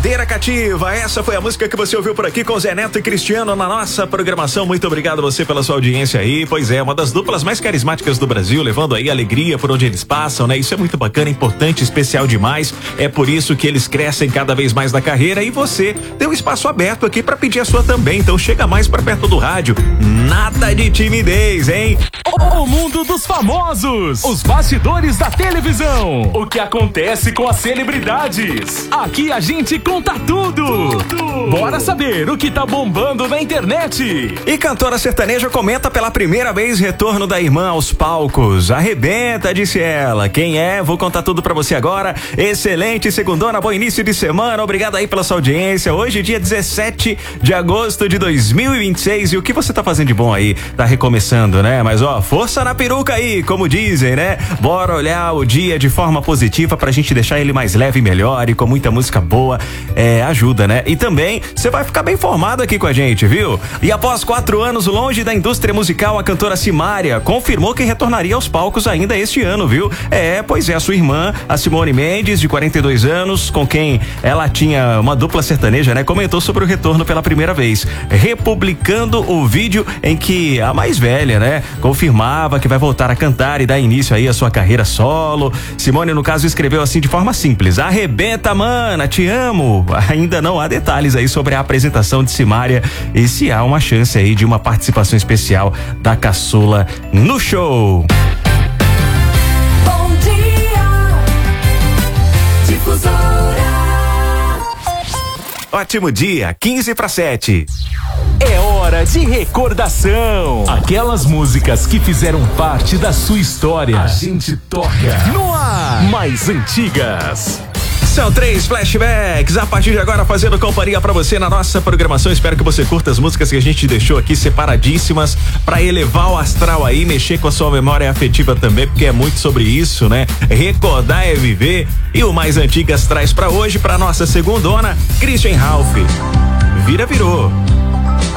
Cadeira Cativa, essa foi a música que você ouviu por aqui com Zé Neto e Cristiano na nossa programação. Muito obrigado a você pela sua audiência aí. Pois é, uma das duplas mais carismáticas do Brasil, levando aí alegria por onde eles passam, né? Isso é muito bacana, importante, especial demais. É por isso que eles crescem cada vez mais na carreira e você tem um espaço aberto aqui pra pedir a sua também. Então chega mais pra perto do rádio. Nada de timidez, hein? O mundo dos famosos, os bastidores da televisão, o que acontece com as celebridades. Aqui a gente conta tudo. Bora saber o que tá bombando na internet. E cantora sertaneja comenta pela primeira vez retorno da irmã aos palcos. Arrebenta, disse ela. Quem é? Vou contar tudo pra você agora. Excelente segundona, bom início de semana. Obrigado aí pela sua audiência. Hoje, dia 17 de agosto de 2026. E o que você tá fazendo de bom aí? Tá recomeçando, né? Mas ó, força na peruca aí, como dizem, né? Bora olhar o dia de forma positiva pra gente deixar ele mais leve e melhor e com muita música boa. Ajuda, né? E também você vai ficar bem informado aqui com a gente, viu? E após 4 anos longe da indústria musical, a cantora Simária confirmou que retornaria aos palcos ainda este ano, viu? Pois é, a sua irmã, a Simone Mendes, de 42 anos, com quem ela tinha uma dupla sertaneja, né? Comentou sobre o retorno pela primeira vez, republicando o vídeo em que a mais velha, né? Confirmava que vai voltar a cantar e dar início aí à sua carreira solo. Simone, no caso, escreveu assim de forma simples: arrebenta, mana, te amo. Ainda não há detalhes aí sobre a apresentação de Simária e se há uma chance aí de uma participação especial da caçula no show. Bom dia, Difusora. Ótimo dia, 6:45. É hora de recordação. Aquelas músicas que fizeram parte da sua história, a gente toca no ar. Mais antigas. São 3 flashbacks a partir de agora, fazendo companhia pra você na nossa programação. Espero que você curta as músicas que a gente deixou aqui separadíssimas pra elevar o astral aí, mexer com a sua memória afetiva também, porque é muito sobre isso, né? Recordar é viver. E o Mais Antigas traz pra hoje, pra nossa segundona, Christian Ralph. Virou.